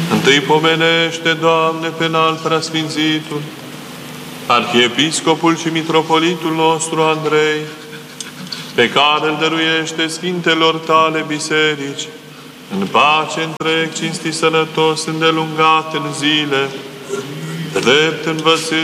Întâi pomenește, Doamne, pe înalt preasfințitul, Arhiepiscopul și Mitropolitul nostru Andrei, pe care îl dăruiește Sfintelor tale biserici, în pace întreg, cinstit, sănătos, îndelungat în zile, drept învățând